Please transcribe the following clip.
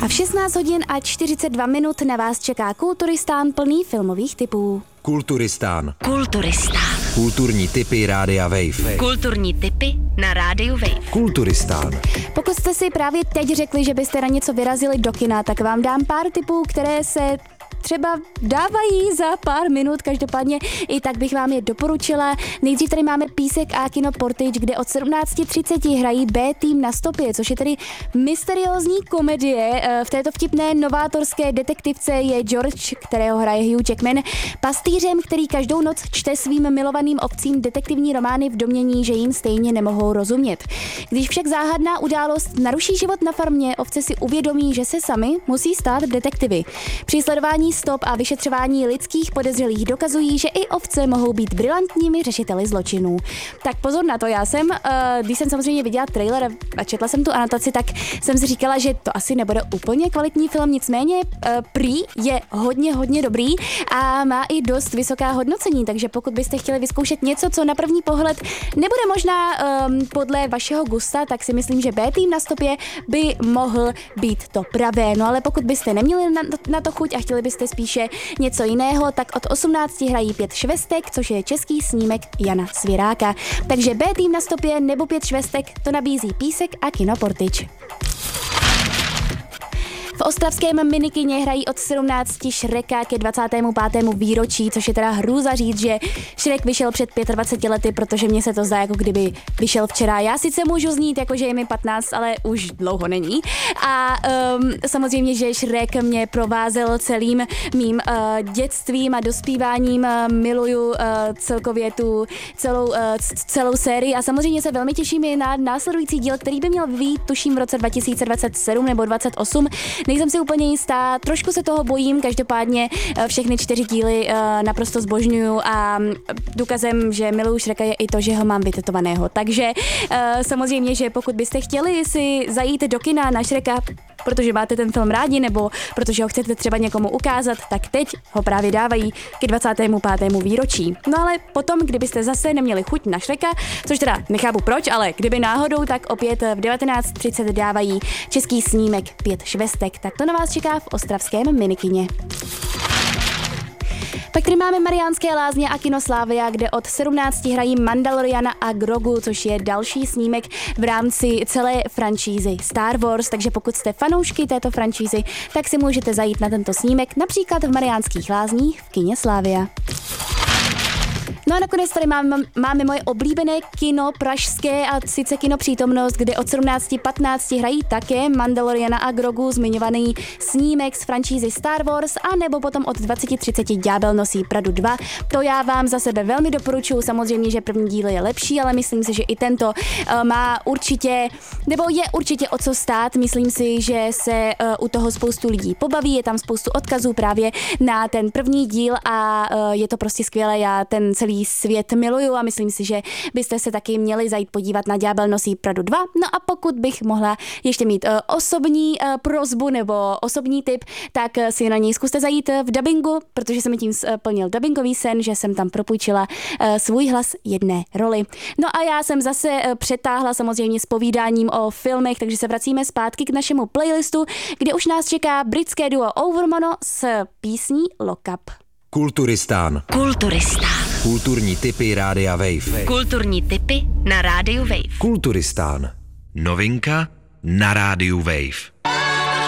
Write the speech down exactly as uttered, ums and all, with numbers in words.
A v šestnáct hodin a čtyřicet dva minut na vás čeká Kulturistán plný filmových tipů. Kulturistán. Kulturistán. Kulturní tipy Rádia Wave. Kulturní tipy na Rádiu Wave. Kulturistán. Pokud jste si právě teď řekli, že byste na něco vyrazili do kina, tak vám dám pár tipů, které se třeba dávají za pár minut, každopádně i tak bych vám je doporučila. Nejdřív tady máme Písek a kino Portage, kde od sedmnáct třicet hrají B-tým na stopě, což je tedy mysteriózní komedie. V této vtipné novátorské detektivce je George, kterého hraje Hugh Jackman, pastýřem, který každou noc čte svým milovaným ovcím detektivní romány v domnění, že jim stejně nemohou rozumět. Když však záhadná událost naruší život na farmě, ovce si uvědomí, že se sami musí stát detektivy. Při sledování stop a vyšetřování lidských podezřelých dokazují, že i ovce mohou být brilantními řešiteli zločinů. Tak pozor na to, já jsem, když jsem samozřejmě viděla trailer a četla jsem tu anotaci, tak jsem si říkala, že to asi nebude úplně kvalitní film, nicméně prý je hodně, hodně dobrý a má i dost vysoká hodnocení, takže pokud byste chtěli vyzkoušet něco, co na první pohled nebude možná um, podle vašeho gusta, tak si myslím, že B-tým na stopě by mohl být to pravé. No ale pokud byste neměli na, na to chuť a chtěli byste spíše něco jiného, tak od osmnácti hrají Pět švestek, což je český snímek Jana Svěráka. Takže B-tým na stopě nebo Pět švestek to nabízí Písek a kino Portage. V ostravském minikině hrají od sedmnácti Shreka ke dvacátému pátému výročí, což je teda hrůza říct, že Shrek vyšel před dvaceti pěti lety, protože mně se to zdá, jako kdyby vyšel včera. Já sice můžu znít, jako že je mi patnáct, ale už dlouho není. A um, samozřejmě, že Shrek mě provázel celým mým uh, dětstvím a dospíváním. Uh, miluju uh, celkově tu celou, uh, celou sérii a samozřejmě se velmi těším i na následující díl, který by měl vyjít, tuším, v roce dva tisíce dvacet sedm nebo dvacet osm. Nejsem si úplně jistá, trošku se toho bojím, každopádně všechny čtyři díly naprosto zbožňuju a důkazem, že miluju Shreka je i to, že ho mám vytetovaného. Takže samozřejmě, že pokud byste chtěli si zajít do kina na Shreka, protože máte ten film rádi nebo protože ho chcete třeba někomu ukázat, tak teď ho právě dávají ke dvacátému pátému výročí. No ale potom, kdybyste zase neměli chuť na Shreka, což teda nechápu proč, ale kdyby náhodou, tak opět v devatenáct třicet dávají český snímek Pět švestek. Tak to na vás čeká v ostravském minikině. Pak tady máme Mariánské lázně a kino Slavia, kde od sedmnácti hrají Mandaloriana a Grogu, což je další snímek v rámci celé franšízy Star Wars, takže pokud jste fanoušky této franšízy, tak si můžete zajít na tento snímek například v Mariánských lázních v kině Slavia. No a nakonec tady máme, máme moje oblíbené kino pražské a sice kino Přítomnost, kde od sedmnácti patnácti hrají také Mandaloriana a Grogu, zmiňovaný snímek z franšízy Star Wars, a nebo potom od dvaceti třiceti Ďábel nosí Pradu dva. To já vám za sebe velmi doporučuji, samozřejmě, že první díl je lepší, ale myslím si, že i tento uh, má určitě, nebo je určitě o co stát. Myslím si, že se uh, u toho spoustu lidí pobaví, je tam spoustu odkazů právě na ten první díl a uh, je to prostě skvělé, já ten celý svět miluju a myslím si, že byste se taky měli zajít podívat na Ďábel nosí Pradu dva. No a pokud bych mohla ještě mít uh, osobní uh, prosbu nebo osobní tip, tak uh, si na něj zkuste zajít uh, v dabingu, protože jsem mi tím splnil dabingový sen, že jsem tam propůjčila uh, svůj hlas jedné roli. No a já jsem zase uh, přetáhla samozřejmě s povídáním o filmech, takže se vracíme zpátky k našemu playlistu, kde už nás čeká britské duo Overmono s písní Lock Up. Kulturistán. Kulturistán. Kulturní tipy Rádia Wave. Kulturní tipy na Rádiu Wave. Kulturistán. Novinka na Rádiu Wave.